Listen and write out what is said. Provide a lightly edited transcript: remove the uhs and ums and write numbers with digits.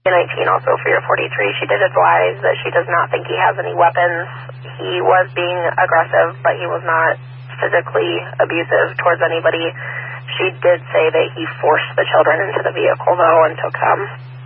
19 also for your 43. She did advise that she does not think he has any weapons. He was being aggressive, but he was not physically abusive towards anybody. She did say that he forced the children into the vehicle, though, and took them.